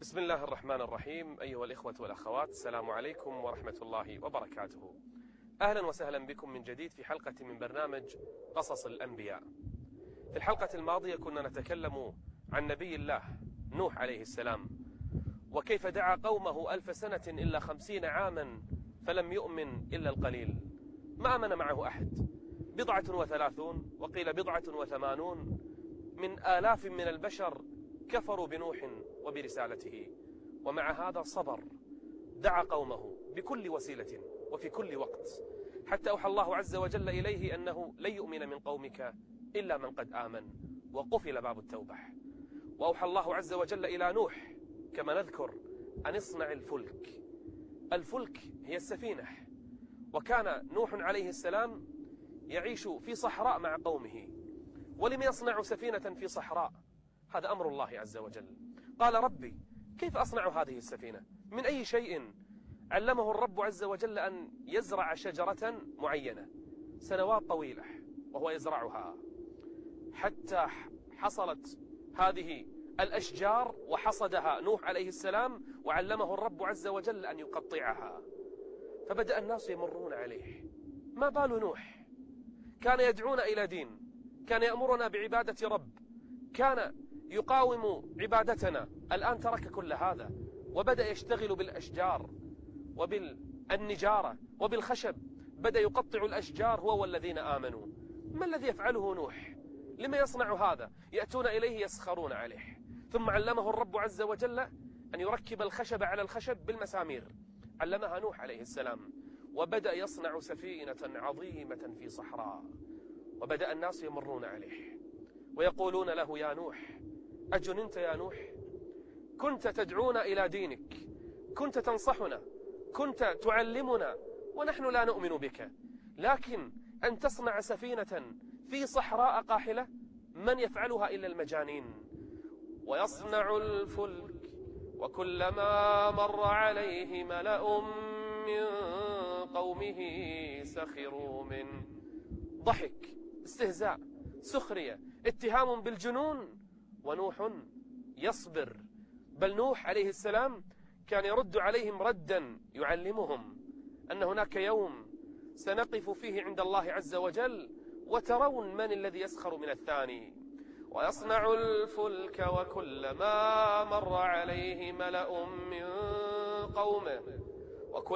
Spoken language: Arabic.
بسم الله الرحمن الرحيم. أيها الإخوة والأخوات، السلام عليكم ورحمة الله وبركاته. أهلا وسهلا بكم من جديد في حلقة من برنامج قصص الأنبياء. في الحلقة الماضية كنا نتكلم عن نبي الله نوح عليه السلام، وكيف دعا قومه 1000 سنة إلا 50 عاما فلم يؤمن إلا القليل، ما آمن معه أحد، 37 وقيل 87 من آلاف من البشر كفروا بنوح وبرسالته، ومع هذا صبر، دعا قومه بكل وسيلة وفي كل وقت، حتى أوحى الله عز وجل إليه أنه لن يؤمن من قومك إلا من قد آمن، وقفل باب التوبة. وأوحى الله عز وجل إلى نوح كما نذكر أن اصنع الفلك. الفلك هي السفينة، وكان نوح عليه السلام يعيش في صحراء مع قومه، ولم يصنع سفينة في صحراء؟ هذا أمر الله عز وجل. قال ربي كيف أصنع هذه السفينة؟ من أي شيء؟ علمه الرب عز وجل أن يزرع شجرة معينة سنوات طويلة وهو يزرعها حتى حصلت هذه الأشجار وحصدها نوح عليه السلام، وعلمه الرب عز وجل أن يقطعها. فبدأ الناس يمرون عليه، ما بال نوح؟ كان يدعونا إلى دين، كان يأمرنا بعبادة رب، كان يقاوم عبادتنا، الآن ترك كل هذا وبدأ يشتغل بالأشجار وبالنجارة وبالخشب، بدأ يقطع الأشجار هو والذين آمنوا. ما الذي يفعله نوح؟ لما يصنع هذا؟ يأتون إليه يسخرون عليه. ثم علمه الرب عز وجل أن يركب الخشب على الخشب بالمسامير، علمها نوح عليه السلام، وبدأ يصنع سفينة عظيمة في صحراء، وبدأ الناس يمرون عليه ويقولون له يا نوح أجننت يا نوح؟ كنت تدعونا إلى دينك، كنت تنصحنا، كنت تعلمنا، ونحن لا نؤمن بك، لكن أن تصنع سفينة في صحراء قاحلة؟ من يفعلها إلا المجانين. ويصنع الفلك وكلما مر عليه ملأ من قومه سخروا منه. ضحك، استهزاء، سخرية، اتهام بالجنون، ونوح يصبر. بل نوح عليه السلام كان يرد عليهم ردا يعلمهم أن هناك يوم سنقف فيه عند الله عز وجل وترون من الذي يسخر من الثاني. ويصنع الفلك وكلما مر عليه ملأ من قومه